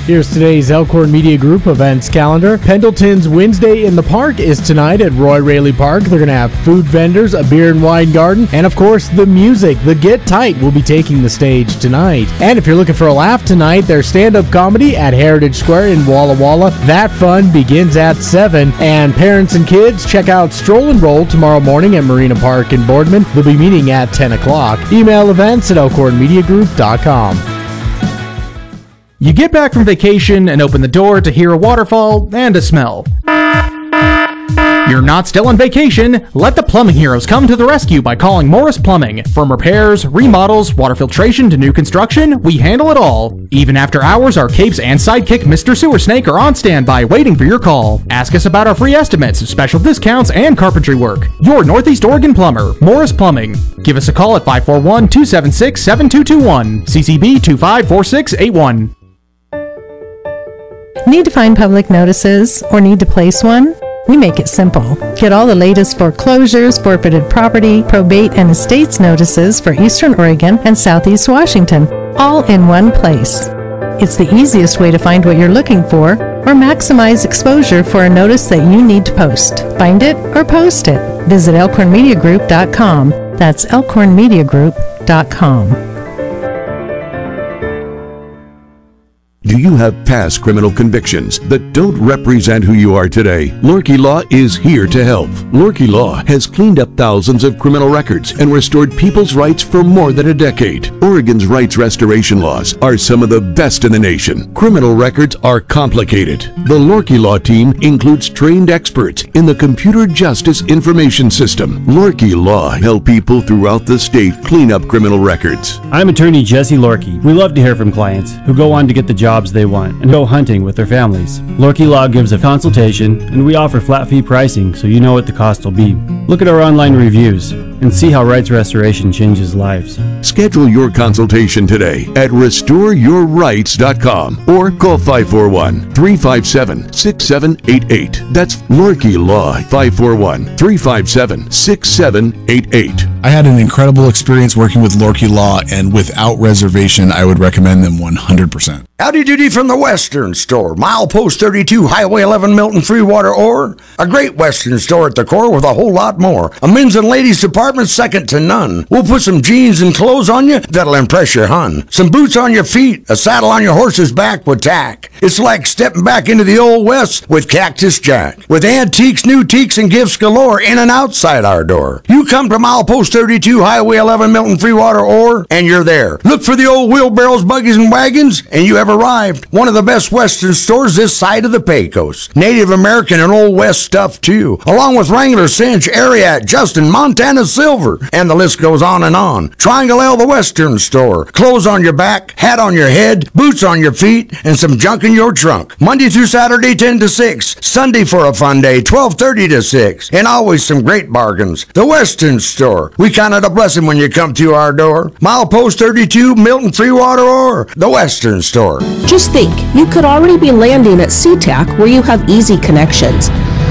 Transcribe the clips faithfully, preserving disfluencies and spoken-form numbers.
Here's today's Elkhorn Media Group events calendar. Pendleton's Wednesday in the Park is tonight at Roy Raley Park. They're going to have food vendors, a beer and wine garden, and of course the music. The Get Tight will be taking the stage tonight. And if you're looking for a laugh tonight, there's stand-up comedy at Heritage Square in Walla Walla. That fun begins at seven. And parents and kids, check out Stroll and Roll tomorrow morning at Marina Park in Boardman. They'll be meeting at ten o'clock. Email events at elkhorn media group dot com. You get back from vacation and open the door to hear a waterfall and a smell. You're not still on vacation. Let the plumbing heroes come to the rescue by calling Morris Plumbing. From repairs, remodels, water filtration to new construction, we handle it all. Even after hours, our capes and sidekick Mister Sewer Snake are on standby waiting for your call. Ask us about our free estimates, special discounts, and carpentry work. Your Northeast Oregon plumber, Morris Plumbing. Give us a call at five four one, two seven six, seven two two one, C C B two five four six eight one. Need to find public notices or need to place one? We make it simple. Get all the latest foreclosures, forfeited property, probate, and estates notices for Eastern Oregon and Southeast Washington, all in one place. It's the easiest way to find what you're looking for or maximize exposure for a notice that you need to post. Find it or post it. Visit elkhorn media group dot com. That's elkhorn media group dot com. Do you have past criminal convictions that don't represent who you are today? Lorky Law is here to help. Lorky Law has cleaned up thousands of criminal records and restored people's rights for more than a decade. Oregon's rights restoration laws are some of the best in the nation. Criminal records are complicated. The Lorky Law team includes trained experts in the Computer Justice Information System. Lorky Law help people throughout the state clean up criminal records. I'm attorney Jesse Lorky. We love to hear from clients who go on to get the job they want and go hunting with their families. Lorky Law gives a consultation, and we offer flat fee pricing so you know what the cost will be. Look at our online reviews and see how rights restoration changes lives. Schedule your consultation today at restore your rights dot com or call five four one, three five seven, six seven eight eight. That's Lorky Law, five four one, three five seven, six seven eight eight. I had an incredible experience working with Lorky Law, and without reservation, I would recommend them one hundred percent. Howdy doody from the Western Store. Milepost thirty-two, Highway eleven, Milton, Freewater, Ore. A great Western store at the core with a whole lot more. A men's and ladies department second to none. We'll put some jeans and clothes on you that'll impress your hun. Some boots on your feet, a saddle on your horse's back with tack. It's like stepping back into the old West with Cactus Jack. With antiques, new teaks, and gifts galore in and outside our door. You come to Milepost thirty-two, Highway eleven, Milton, Freewater, Ore, and you're there. Look for the old wheelbarrows, buggies, and wagons, and you have arrived. One of the best Western stores this side of the Pecos. Native American and Old West stuff too, along with Wrangler, Cinch, Ariat, Justin, Montana Silver, and the list goes on and on. Triangle L, the Western Store. Clothes on your back, hat on your head, boots on your feet, and some junk in your trunk. Monday through Saturday, ten to six. Sunday for a fun day, twelve thirty to six. And always some great bargains. The Western Store. We count it a blessing when you come to our door. Milepost thirty-two, Milton, Freewater, or the Western Store. Just think, you could already be landing at SeaTac where you have easy connections.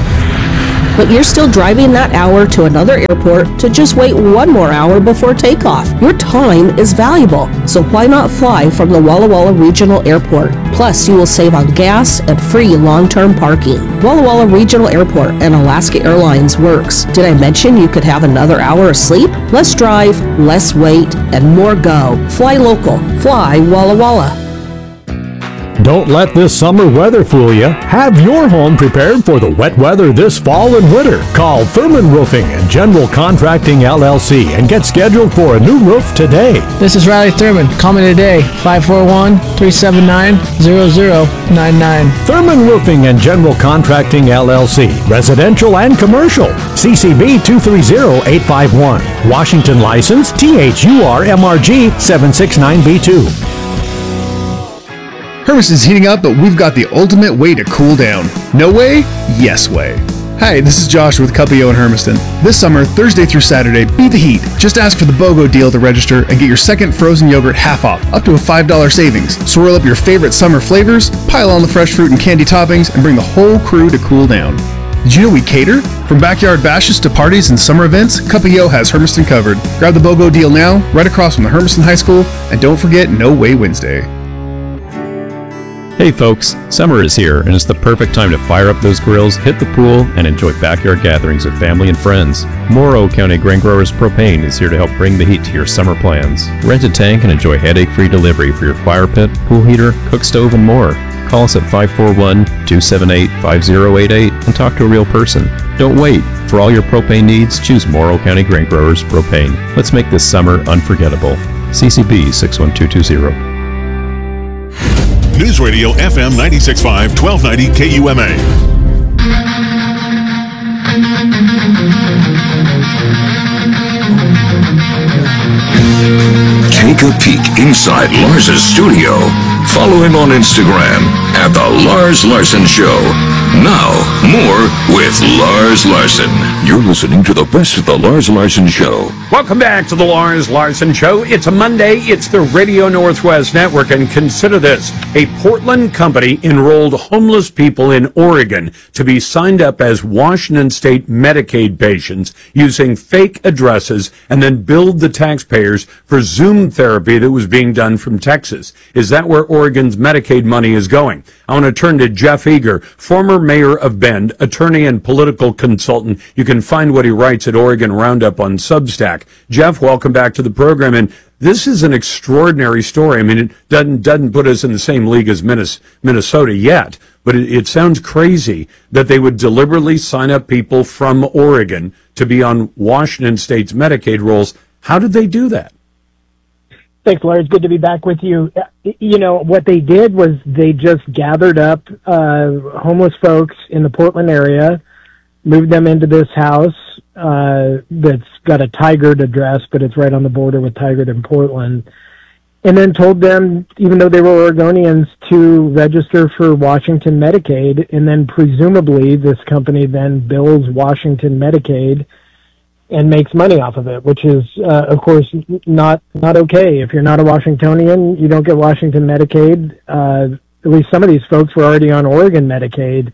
But you're still driving that hour to another airport to just wait one more hour before takeoff. Your time is valuable, so why not fly from the Walla Walla Regional Airport? Plus, you will save on gas and free long-term parking. Walla Walla Regional Airport and Alaska Airlines works. Did I mention you could have another hour of sleep? Less drive, less wait, and more go. Fly local. Fly Walla Walla. Don't let this summer weather fool you. Have your home prepared for the wet weather this fall and winter. Call Thurman Roofing and General Contracting L L C and get scheduled for a new roof today. This is Riley Thurman. Call me today, five four one, three seven nine, zero zero nine nine. Thurman Roofing and General Contracting L L C. Residential and commercial. C C B two three zero eight five one. Washington license T H U R M R G seven six nine B two. Hermiston's heating up, but we've got the ultimate way to cool down. No way? Yes way. Hi, this is Josh with Cuppio in Hermiston. This summer, Thursday through Saturday, beat the heat. Just ask for the BOGO deal to register and get your second frozen yogurt half off, up to a five dollars savings. So roll up your favorite summer flavors, pile on the fresh fruit and candy toppings, and bring the whole crew to cool down. Did you know we cater? From backyard bashes to parties and summer events, Cuppio has Hermiston covered. Grab the BOGO deal now, right across from the Hermiston High School, and don't forget No Way Wednesday. Hey folks, summer is here and it's the perfect time to fire up those grills, hit the pool, and enjoy backyard gatherings with family and friends. Morrow County Grain Growers Propane is here to help bring the heat to your summer plans. Rent a tank and enjoy headache-free delivery for your fire pit, pool heater, cook stove, and more. Call us at five four one, two seven eight, five zero eight eight and talk to a real person. Don't wait. For all your propane needs, choose Morrow County Grain Growers Propane. Let's make this summer unforgettable. C C B six one two two zero. News Radio F M ninety-six point five, twelve ninety K U M A. Take a peek inside Lars's studio. Follow him on Instagram at The Lars Larson Show. Now, more with Lars Larson. You're listening to the best of The Lars Larson Show. Welcome back to The Lars Larson Show. It's a Monday. It's the Radio Northwest Network. And consider this. A Portland company enrolled homeless people in Oregon to be signed up as Washington State Medicaid patients using fake addresses and then billed the taxpayers for Zoom therapy that was being done from Texas. Is that where Oregon's Medicaid money is going? I want to turn to Jeff Eager, former mayor of Bend, attorney and political consultant. You can find what he writes at Oregon Roundup on Substack. Jeff, welcome back to the program. And this is an extraordinary story. I mean, it doesn't doesn't put us in the same league as Minnesota yet, but it, it sounds crazy that they would deliberately sign up people from Oregon to be on Washington State's Medicaid rolls. How did they do that? Thanks, Lars. Good to be back with you. You know, what they did was they just gathered up uh, homeless folks in the Portland area, moved them into this house uh, that's got a Tigard address, but it's right on the border with Tigard and Portland, and then told them, even though they were Oregonians, to register for Washington Medicaid, and then presumably this company then bills Washington Medicaid and makes money off of it, which is, uh, of course, not not okay. If you're not a Washingtonian, you don't get Washington Medicaid. Uh, at least some of these folks were already on Oregon Medicaid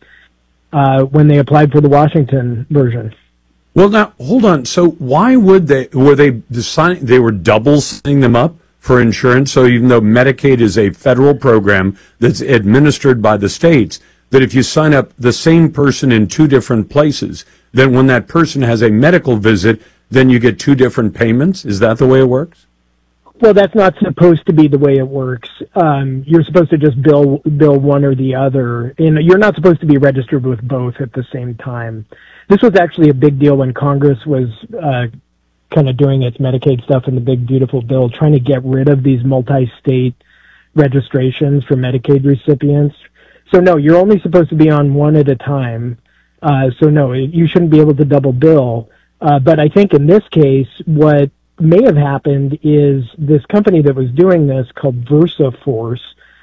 uh, when they applied for the Washington version. Well, now, hold on. So why would they, were they deciding, they were double signing them up for insurance? So even though Medicaid is a federal program that's administered by the states, that if you sign up the same person in two different places, then when that person has a medical visit, then you get two different payments? Is that the way it works? Well, that's not supposed to be the way it works. Um, you're supposed to just bill bill one or the other. And you're not supposed to be registered with both at the same time. This was actually a big deal when Congress was uh, kind of doing its Medicaid stuff in the big, beautiful bill, trying to get rid of these multi-state registrations for Medicaid recipients. So, no, you're only supposed to be on one at a time. Uh, so, no, you shouldn't be able to double bill. Uh, but I think in this case, what may have happened is this company that was doing this, called VersaForce,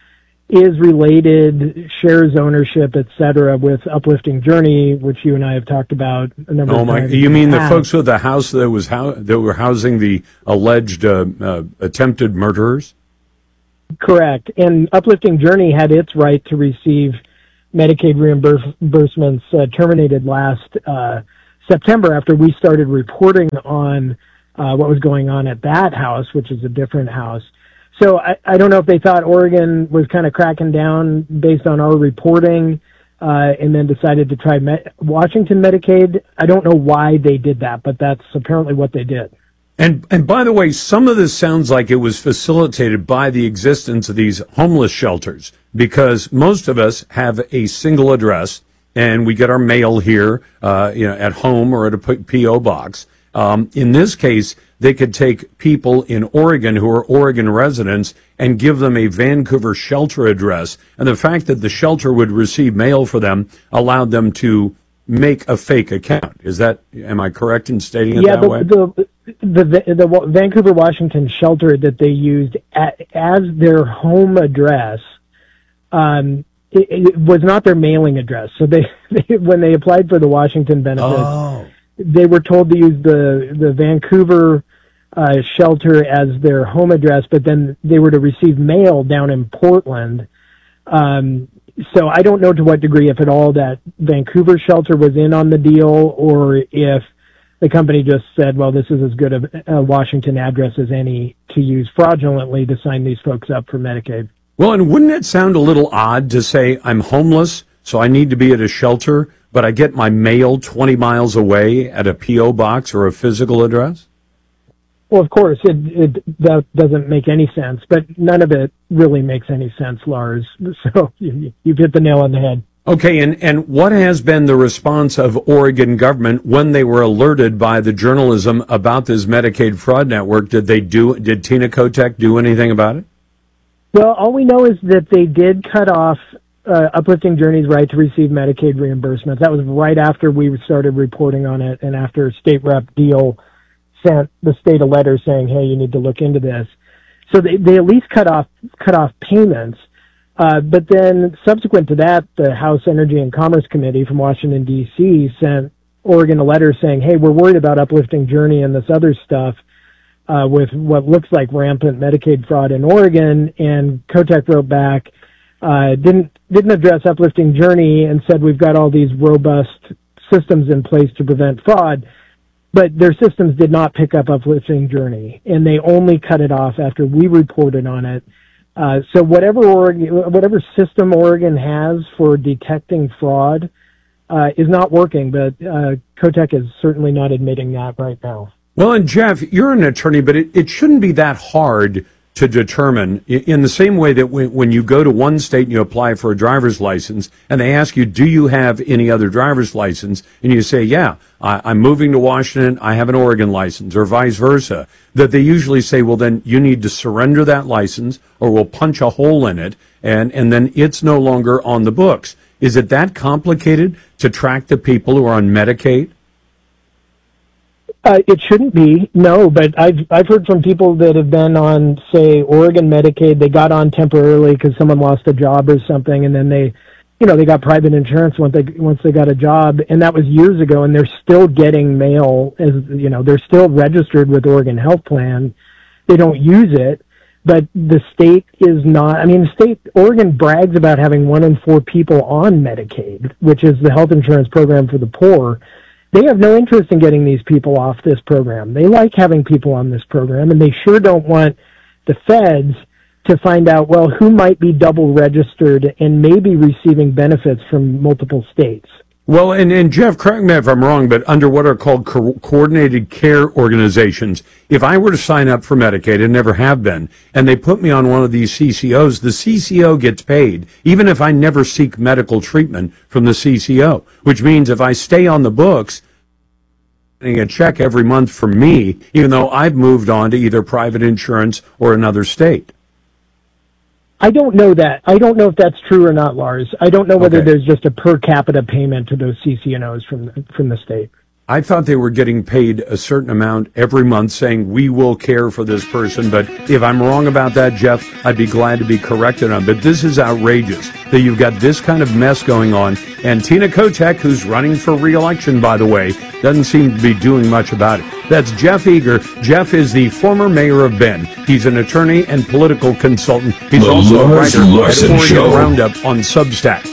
is related, shares ownership, et cetera, with Uplifting Journey, which you and I have talked about a number oh of my, times. You mean the folks with the house that was hou- that were housing the alleged uh, uh, attempted murderers? Correct. And Uplifting Journey had its right to receive Medicaid reimbursements uh, terminated last uh, September after we started reporting on uh, what was going on at that house, which is a different house. So I, I don't know if they thought Oregon was kind of cracking down based on our reporting uh, and then decided to try Me- Washington Medicaid. I don't know why they did that, but that's apparently what they did. And and by the way, some of this sounds like it was facilitated by the existence of these homeless shelters, because most of us have a single address and we get our mail here, uh, you know, at home or at a P O box. Um, in this case, they could take people in Oregon who are Oregon residents and give them a Vancouver shelter address. And the fact that the shelter would receive mail for them allowed them to make a fake account. Is that, am I correct in stating it yeah, that the, way? The, the, the, the Vancouver, Washington shelter that they used at, as their home address, um, it, it was not their mailing address. So they, they when they applied for the Washington benefits, oh. they were told to use the, the Vancouver uh, shelter as their home address, but then they were to receive mail down in Portland. Um, so I don't know to what degree, if at all, that Vancouver shelter was in on the deal, or if the company just said, well, this is as good a, a Washington address as any to use fraudulently to sign these folks up for Medicaid. Well, and wouldn't it sound a little odd to say I'm homeless, so I need to be at a shelter, but I get my mail twenty miles away at a P O box or a physical address? Well, of course, it, it that doesn't make any sense, but none of it really makes any sense, Lars. So you, you've hit the nail on the head. Okay, and, and what has been the response of Oregon government when they were alerted by the journalism about this Medicaid fraud network? Did they do? Did Tina Kotek do anything about it? Well, all we know is that they did cut off uh, Uplifting Journey's right to receive Medicaid reimbursements. That was right after we started reporting on it, and after State Rep Deal sent the state a letter saying, "Hey, you need to look into this." So they they at least cut off cut off payments. Uh, but then subsequent to that, the House Energy and Commerce Committee from Washington, D C sent Oregon a letter saying, hey, we're worried about Uplifting Journey and this other stuff uh, with what looks like rampant Medicaid fraud in Oregon. And Kotek wrote back, uh, didn't didn't address Uplifting Journey and said we've got all these robust systems in place to prevent fraud. But their systems did not pick up Uplifting Journey, and they only cut it off after we reported on it. Uh, so whatever Oregon, whatever system Oregon has for detecting fraud uh, is not working, but uh, Kotek is certainly not admitting that right now. Well, and Jeff, you're an attorney, but it, it shouldn't be that hard to determine, in the same way that when, when you go to one state and you apply for a driver's license and they ask you, do you have any other driver's license? And you say, yeah, I, I'm moving to Washington, I have an Oregon license, or vice versa, that they usually say, well, then you need to surrender that license or we'll punch a hole in it, and, and then it's no longer on the books. Is it that complicated to track the people who are on Medicaid? Uh, it shouldn't be, no, but I've I've heard from people that have been on, say, Oregon Medicaid. They got on temporarily because someone lost a job or something, and then they, you know, they got private insurance once they once they got a job, and that was years ago. And they're still getting mail, as you know, they're still registered with Oregon Health Plan. They don't use it, but the state is not. I mean, the state Oregon brags about having one in four people on Medicaid, which is the health insurance program for the poor. They have no interest in getting these people off this program. They like having people on this program, and they sure don't want the feds to find out, well, who might be double registered and maybe receiving benefits from multiple states. Well, and, and Jeff, correct me if I'm wrong, but under what are called co- coordinated care organizations, if I were to sign up for Medicaid, and never have been, and they put me on one of these C C Os, the C C O gets paid, even if I never seek medical treatment from the C C O, which means if I stay on the books, getting a check every month from me, even though I've moved on to either private insurance or another state. I don't know that. I don't know if that's true or not, Lars. I don't know whether Okay. there's just a per capita payment to those C C N Os from the, from the state. I thought they were getting paid a certain amount every month saying, we will care for this person. But if I'm wrong about that, Jeff, I'd be glad to be corrected on. But this is outrageous that you've got this kind of mess going on. And Tina Kotek, who's running for re-election, by the way, doesn't seem to be doing much about it. That's Jeff Eager. Jeff is the former mayor of Bend. He's an attorney and political consultant. He's The also Lars a writer Larson at Oregon Show. Roundup on Substack.